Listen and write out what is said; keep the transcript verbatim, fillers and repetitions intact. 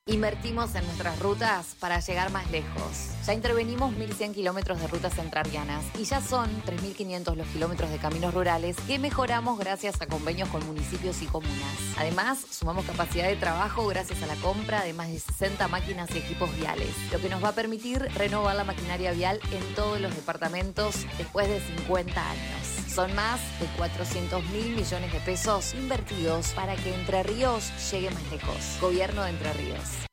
Invertimos en nuestras rutas para llegar más lejos. Ya intervenimos mil cien kilómetros de rutas entrerrianas y ya son tres mil quinientos los kilómetros de caminos rurales que mejoramos gracias a convenios con municipios y comunas. Además, sumamos capacidad de trabajo gracias a la compra de más de sesenta máquinas y equipos viales, lo que nos va a permitir renovar la maquinaria vial en todos los departamentos después de cincuenta años. Son más de cuatrocientos mil millones de pesos invertidos para que Entre Ríos llegue más lejos. Gobierno de Entre Ríos.